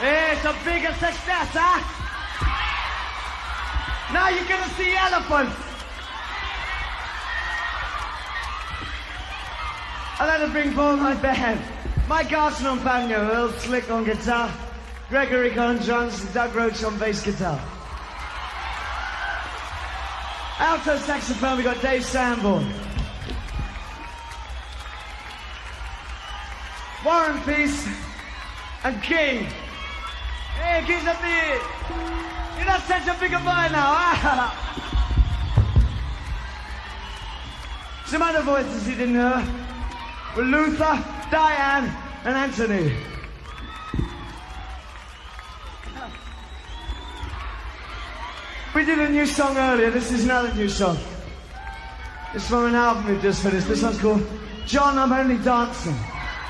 It's a bigger success, huh? Now you're gonna see elephants. I'd like to bring forward my band. Mike Arson on banjo, Earl Slick on guitar, Gregory on drums, and Doug Roach on bass guitar. Alto saxophone, we got Dave Sanborn. Warren Peace and King. Hey, King's up here. You're not such a big boy now, huh? Some other voices you didn't hear were Luther, Diane, and Anthony. We did a new song earlier. This is another new song. It's from an album we just finished. This one's called John, I'm Only Dancing.